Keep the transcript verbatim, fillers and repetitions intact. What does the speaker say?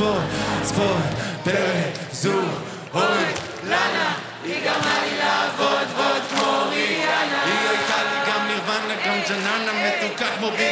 ספורט, ספורט, פרק, זוג, אוי, לנה, היא גרמה לי לעבוד, ועוד כמו ריאנה. היא הייתה לי גם נירוונה, גם ג'ננה מתוקה כמו בי